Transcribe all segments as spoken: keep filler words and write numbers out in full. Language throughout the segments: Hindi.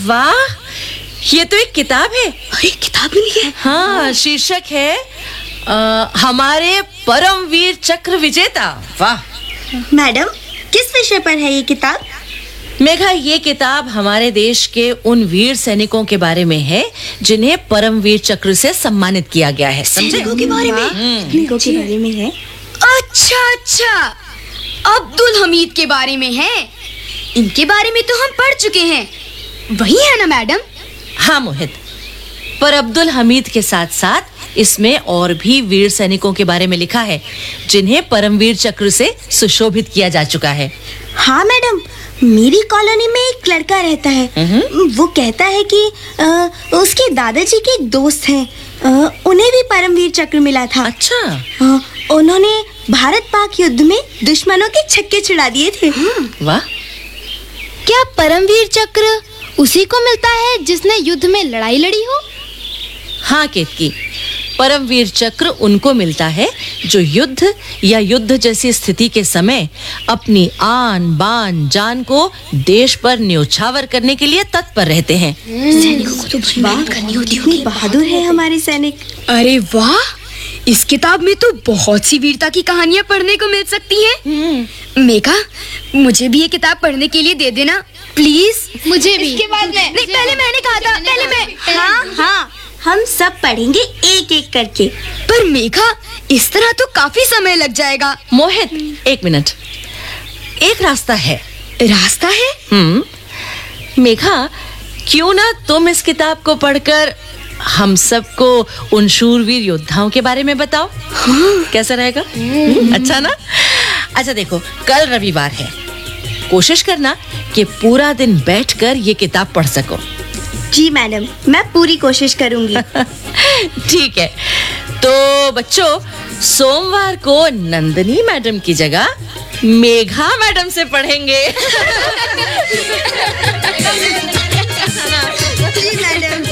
वाह, ये तो एक किताब है। अरे किताब मिली है? हाँ, शीर्षक है आ, हमारे परमवीर चक्र विजेता। वाह मैडम, किस विषय पर है ये किताब? मेघा, ये किताब हमारे देश के उन वीर सैनिकों के बारे में है जिन्हें परमवीर चक्र से सम्मानित किया गया है। समझे? सैनिकों के बारे में? सैनिकों के बारे में है। अच्छा अच्छा, अब्दुल हमीद के बारे में है। इनके बारे में तो हम पढ़ चुके हैं, वही है ना मैडम? हाँ मोहित, पर अब्दुल हमीद के साथ साथ इसमें और भी वीर सैनिकों के बारे में लिखा है जिन्हें परमवीर चक्र से सुशोभित किया जा चुका है। हाँ मैडम, मेरी कॉलोनी में एक लड़का रहता है। वो कहता है कि आ, उसके दादाजी के एक दोस्त हैं, आ, उन्हें भी परमवीर चक्र मिला था। अच्छा। आ, उन्होंने भारत पाक युद्ध में दुश्मनों के छक्के छुड़ा दिए थे। वाह। क्या परमवीर चक्र उसी को मिलता है जिसने युद्ध में लड़ाई लड़ी हो? हाँ केतकी, परमवीर चक्र उनको मिलता है जो युद्ध या युद्ध जैसी स्थिति के समय अपनी आन बान जान को देश पर न्योछावर करने के लिए तत्पर रहते हैं। सैनिकों को तो बर्बाद करनी होती है। बहादुर है हमारे सैनिक। अरे वाह, इस किताब में तो बहुत सी वीरता की कहानियां पढ़ने को मिल सकती हैं। मेघा, मुझे भी ये किताब पढ़ने के लिए दे देना प्लीज। मुझे भी। इसके बाद में नहीं, पहले मैंने कहा था, पहले मैं। हाँ हाँ, हम सब पढ़ेंगे एक एक करके। पर मेघा, इस तरह तो काफी समय लग जाएगा। मोहित, एक मिनट, एक रास्ता है। रास्ता है? हम्म मेघा, क्यों ना तुम इस किताब को पढ़कर हम सबको उन शूरवीर योद्धाओं के बारे में बताओ। हाँ। कैसा रहेगा? अच्छा ना? अच्छा देखो, कल रविवार है, कोशिश करना कि पूरा दिन बैठकर ये किताब पढ़ सको। जी मैडम, मैं पूरी कोशिश करूंगी। ठीक है, तो बच्चों, सोमवार को नंदिनी मैडम की जगह मेघा मैडम से पढ़ेंगे। जी madam.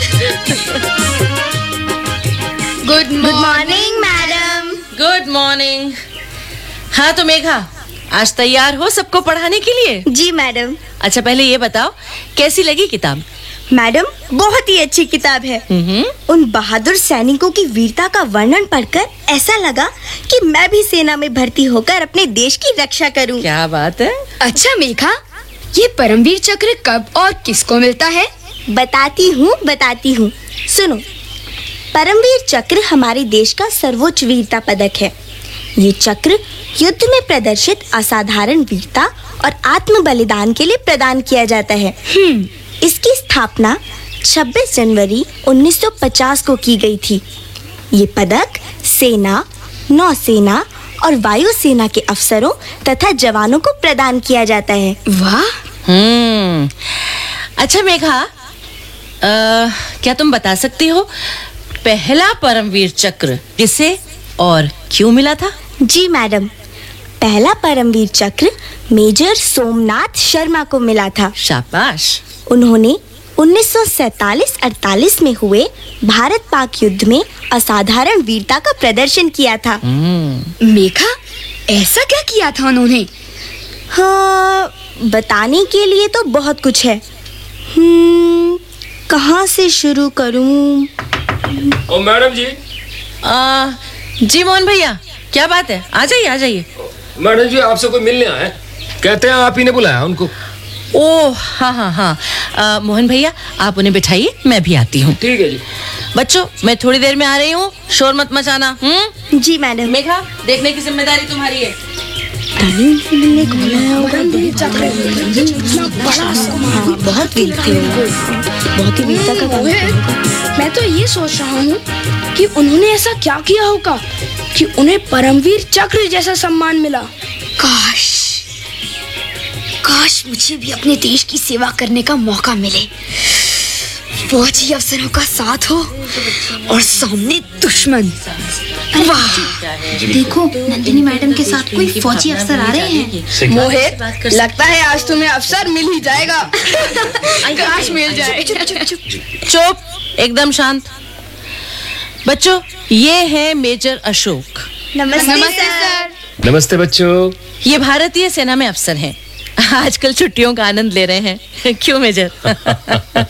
Good morning madam. Good morning. हाँ तो मेघा, आज तैयार हो सबको पढ़ाने के लिए? जी मैडम। अच्छा, पहले ये बताओ, कैसी लगी किताब? मैडम, बहुत ही अच्छी किताब है। उन बहादुर सैनिकों की वीरता का वर्णन पढ़कर ऐसा लगा कि मैं भी सेना में भर्ती होकर अपने देश की रक्षा करूं। क्या बात है। अच्छा मेघा, ये परमवीर चक्र कब और किसको मिलता है? बताती हूँ बताती हूँ सुनो। परमवीर चक्र हमारे देश का सर्वोच्च वीरता पदक है। ये चक्र युद्ध में प्रदर्शित असाधारण वीरता और आत्म बलिदान के लिए प्रदान किया जाता है। इसकी स्थापना छब्बीस जनवरी उन्नीस सौ पचास को की गई थी। ये पदक सेना, नौसेना और वायुसेना के अफसरों तथा जवानों को प्रदान किया जाता है। वाह। हम्म अच्छा मेघा, आ, क्या तुम बता सकती हो पहला परमवीर चक्र किसे और क्यों मिला था? जी मैडम, पहला परमवीर चक्र मेजर सोमनाथ शर्मा को मिला था। शाबाश। उन्होंने उन्नीस सौ सैतालीस अड़तालीस में हुए भारत पाक युद्ध में असाधारण वीरता का प्रदर्शन किया था। मेघा, ऐसा क्या किया था उन्होंने? हाँ, बताने के लिए तो बहुत कुछ है। हम्म, कहाँ से शुरू करूं? ओ मैडम जी। आ, जी मोहन भैया, क्या बात है? आ जाइए आ जाइए। मैडम जी, आपसे कोई मिलने आया है, कहते हैं आप ही ने बुलाया उनको। ओह हाँ हाँ हाँ आ, मोहन भैया, आप उन्हें बिठाइए, मैं भी आती हूँ। ठीक है जी। बच्चों, मैं थोड़ी देर में आ रही हूँ, शोर मत मचाना। हम्म जी मैडम। मेघा, देखने की जिम्मेदारी तुम्हारी है। बहुत वीर थे, बहुत ही वीरता का काम था। मैं तो ये सोच रहा हूँ कि उन्होंने ऐसा क्या किया होगा कि उन्हें परमवीर चक्र जैसा सम्मान मिला। काश काश मुझे भी अपने देश की सेवा करने का मौका मिले, फौजी अफसरों का साथ हो और सामने दुश्मन। वाह, देखो नंदिनी मैडम के साथ कोई फौजी अफसर आ रहे हैं। मोहित, लगता है आज तुम्हें अफसर मिल ही जाएगा। काश मिल जाए। चुप, एकदम शांत। बच्चों, ये है मेजर अशोक। नमस्ते, नमस्ते सर। नमस्ते बच्चों। ये भारतीय सेना में अफसर हैं, आजकल छुट्टियों का आनंद ले रहे हैं। क्यों मेजर?